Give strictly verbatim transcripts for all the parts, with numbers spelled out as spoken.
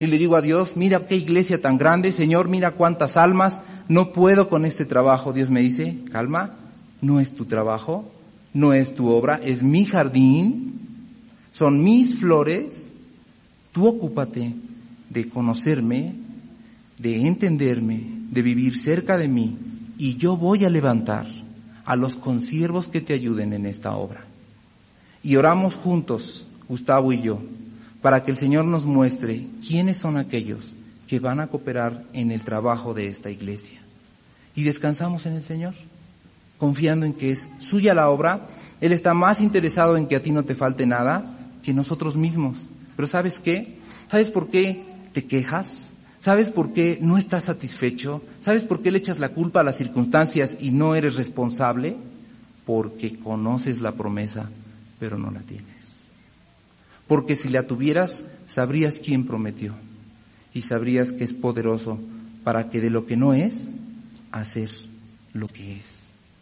Y le digo a Dios, mira qué iglesia tan grande, Señor, mira cuántas almas, no puedo con este trabajo. Dios me dice, calma, no es tu trabajo, no es tu obra, es mi jardín, son mis flores, tú ocúpate de conocerme, de entenderme, de vivir cerca de mí, y yo voy a levantar a los consiervos que te ayuden en esta obra. Y oramos juntos, Gustavo y yo, para que el Señor nos muestre quiénes son aquellos que van a cooperar en el trabajo de esta iglesia. Y descansamos en el Señor, confiando en que es suya la obra. Él está más interesado en que a ti no te falte nada que nosotros mismos. Pero ¿sabes qué? ¿Sabes por qué te quejas? ¿Sabes por qué no estás satisfecho? ¿Sabes por qué le echas la culpa a las circunstancias y no eres responsable? Porque conoces la promesa, pero no la tienes. Porque si la tuvieras, sabrías quién prometió y sabrías que es poderoso para que de lo que no es, hacer lo que es.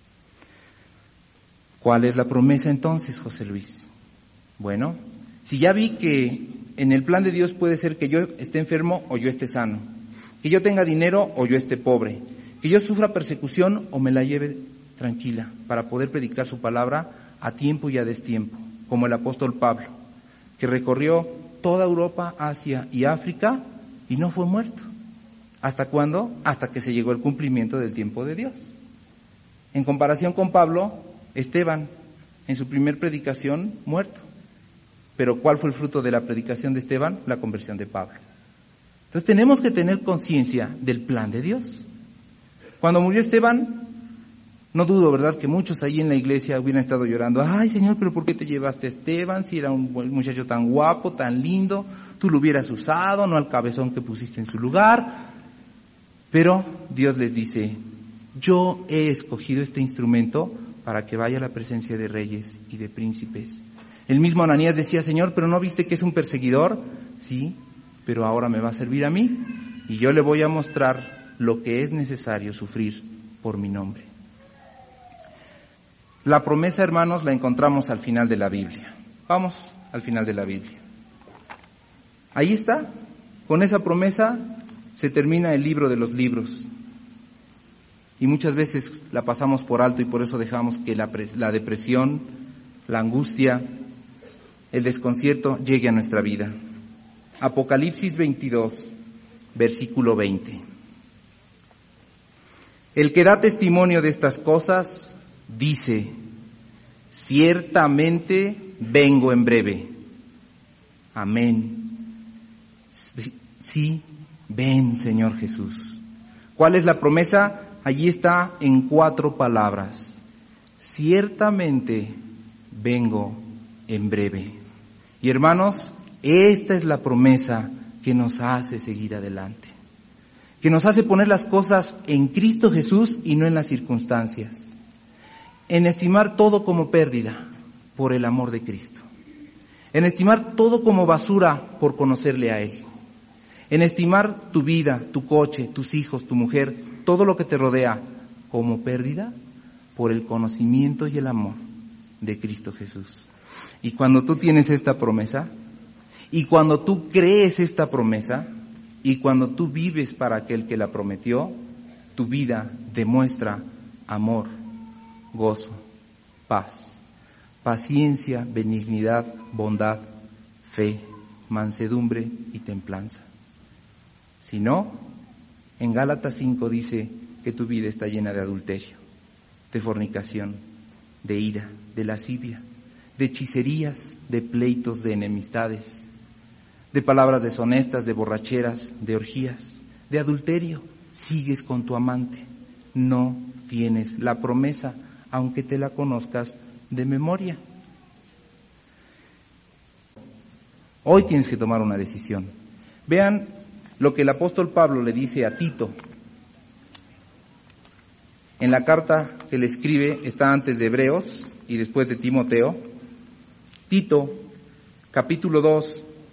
¿Cuál es la promesa entonces, José Luis? Bueno, si ya vi que en el plan de Dios puede ser que yo esté enfermo o yo esté sano, que yo tenga dinero o yo esté pobre, que yo sufra persecución o me la lleve tranquila para poder predicar su palabra a tiempo y a destiempo, como el apóstol Pablo, que recorrió toda Europa, Asia y África y no fue muerto. ¿Hasta cuándo? Hasta que se llegó el cumplimiento del tiempo de Dios. En comparación con Pablo, Esteban, en su primer predicación, muerto. Pero ¿cuál fue el fruto de la predicación de Esteban? La conversión de Pablo. Entonces tenemos que tener conciencia del plan de Dios. Cuando murió Esteban, no dudo, ¿verdad?, que muchos ahí en la iglesia hubieran estado llorando. Ay, Señor, pero ¿por qué te llevaste a Esteban si era un muchacho tan guapo, tan lindo? Tú lo hubieras usado, no al cabezón que pusiste en su lugar. Pero Dios les dice, yo he escogido este instrumento para que vaya a la presencia de reyes y de príncipes. El mismo Ananías decía, Señor, ¿pero no viste que es un perseguidor? Sí, pero ahora me va a servir a mí y yo le voy a mostrar lo que es necesario sufrir por mi nombre. La promesa, hermanos, la encontramos al final de la Biblia. Vamos al final de la Biblia. Ahí está. Con esa promesa se termina el libro de los libros. Y muchas veces la pasamos por alto y por eso dejamos que la, la depresión, la angustia, el desconcierto llegue a nuestra vida. Apocalipsis veintidós, versículo veinte. El que da testimonio de estas cosas dice, ciertamente vengo en breve. Amén. Sí, ven, Señor Jesús. ¿Cuál es la promesa? Allí está en cuatro palabras. Ciertamente vengo en breve. Y hermanos, esta es la promesa que nos hace seguir adelante, que nos hace poner las cosas en Cristo Jesús y no en las circunstancias, en estimar todo como pérdida por el amor de Cristo, en estimar todo como basura por conocerle a Él, en estimar tu vida, tu coche, tus hijos, tu mujer, todo lo que te rodea como pérdida por el conocimiento y el amor de Cristo Jesús. Y cuando tú tienes esta promesa, y cuando tú crees esta promesa, y cuando tú vives para aquel que la prometió, tu vida demuestra amor, gozo, paz, paciencia, benignidad, bondad, fe, mansedumbre y templanza. Si no, en Gálatas cinco dice que tu vida está llena de adulterio, de fornicación, de ira, de lascivia, de hechicerías, de pleitos, de enemistades, de palabras deshonestas, de borracheras, de orgías, de adulterio. Sigues con tu amante, no tienes la promesa, aunque te la conozcas de memoria. Hoy tienes que tomar una decisión. Vean lo que el apóstol Pablo le dice a Tito. En la carta que le escribe, está antes de Hebreos y después de Timoteo. Tito, capítulo dos,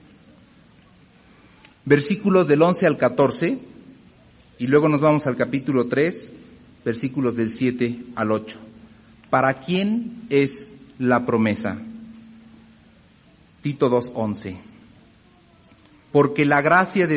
versículos del once al catorce, y luego nos vamos al capítulo tres, versículos del siete al ocho. ¿Para quién es la promesa? Tito dos, once. Porque la gracia de